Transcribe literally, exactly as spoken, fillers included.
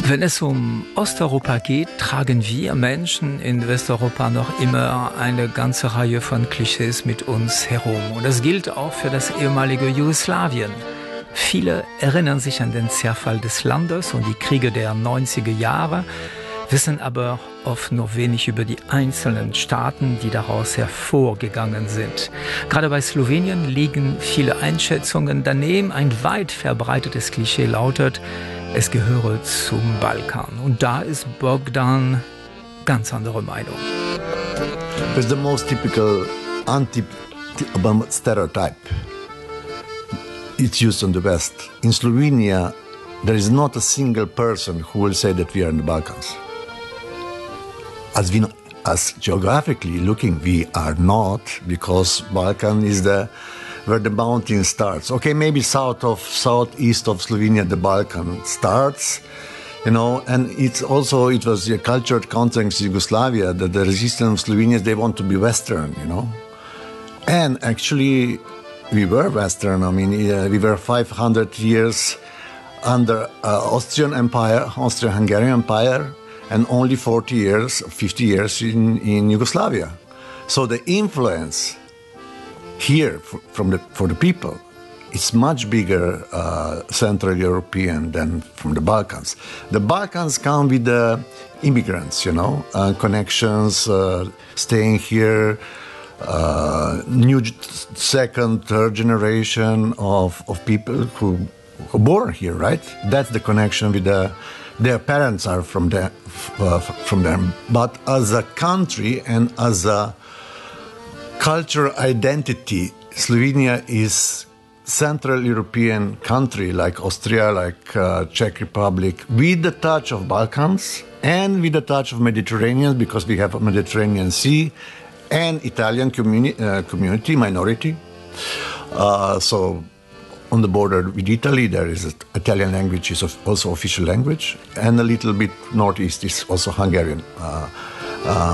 Wenn es um Osteuropa geht, tragen wir Menschen in Westeuropa noch immer eine ganze Reihe von Klischees mit uns herum. Und das gilt auch für das ehemalige Jugoslawien. Viele erinnern sich an den Zerfall des Landes und die Kriege der neunziger Jahre, wissen aber oft nur wenig über die einzelnen Staaten, die daraus hervorgegangen sind. Gerade bei Slowenien liegen viele Einschätzungen daneben. Ein weit verbreitetes Klischee lautet, es gehöre zum Balkan. Und da ist Bogdan ganz andere Meinung. It's the most typical anti-stereotype. It's used in the West. In Slovenia, there is not a single person who will say that we are in the Balkans. As we, as geographically looking, we are not, because Balkan is the where the mountain starts. Okay, maybe south of southeast of Slovenia, the Balkan starts, you know, and it's also it was a cultured context in Yugoslavia that the resistance of Slovenians, they want to be Western, you know, and actually we were Western. I mean, uh, we were five hundred years under uh, Austrian Empire, Austro-Hungarian Empire, and only forty years, fifty years in, in Yugoslavia. So the influence here for, from the, for the people, it's much bigger uh, Central European than from the Balkans. The Balkans come with the immigrants, you know, uh, connections, uh, staying here, uh, new second, third generation of, of people who who are born here, right? That's the connection with the, their parents are from there, uh, from them. But as a country and as a cultural identity, Slovenia is Central European country like Austria, like uh, Czech Republic, with the touch of Balkans and with the touch of Mediterranean, because we have a Mediterranean Sea and Italian communi- uh, community, minority. Uh, so on the border with Italy, there is Italian language is also official language, and a little bit northeast is also Hungarian. Uh, uh,